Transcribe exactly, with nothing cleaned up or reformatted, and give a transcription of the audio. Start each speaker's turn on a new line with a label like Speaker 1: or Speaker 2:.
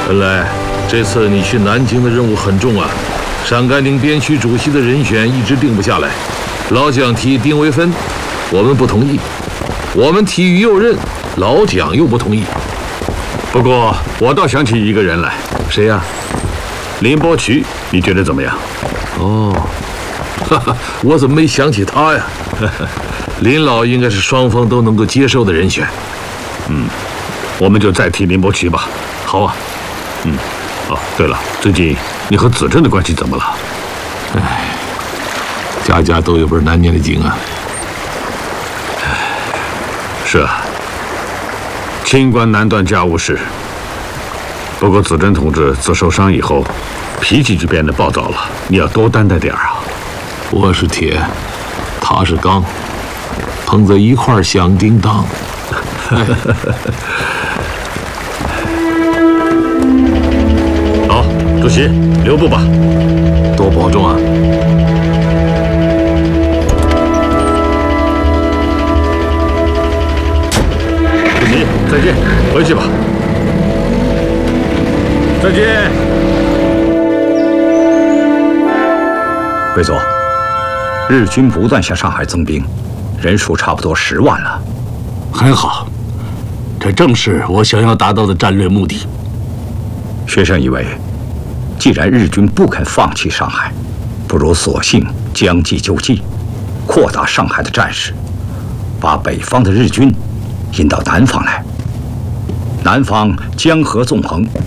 Speaker 1: 看来这次你去南京的任务很重啊！陕甘宁边区主席的人选一直定不下来，老蒋提丁惟汾，我们不同意；我们提于右任，老蒋又不同意。
Speaker 2: 不过我倒想起一个人来，
Speaker 1: 谁呀、啊？
Speaker 2: 林伯渠，你觉得怎么样？
Speaker 1: 哦，哈哈，我怎么没想起他呀？林老应该是双方都能够接受的人选。
Speaker 2: 嗯，我们就再提林伯渠吧。
Speaker 1: 好啊。
Speaker 2: 嗯。哦，对了，最近你和子珍的关系怎么了？
Speaker 1: 唉，家家都有本难念的经啊。
Speaker 2: 唉，是啊，清官难断家务事。不过子珍同志自受伤以后，脾气就变得暴躁了，你要多担待点啊。
Speaker 1: 我是铁，他是钢，碰在一块儿响叮当。
Speaker 2: 好，主席留步吧，
Speaker 1: 多保重啊。
Speaker 2: 主席再见，回去吧。再见。
Speaker 3: 贵族，日军不断向上海增兵，人数差不多十万了。
Speaker 4: 很好，这正是我想要达到的战略目的。
Speaker 3: 学生以为，既然日军不肯放弃上海，不如索性将计就计，扩大上海的战事，把北方的日军引到南方来。南方江河纵横，